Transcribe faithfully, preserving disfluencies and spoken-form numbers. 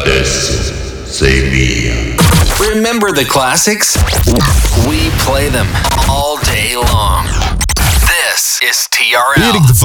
Adesso sei mia. Remember the classics? We play them all day long. This is T R L. Erik de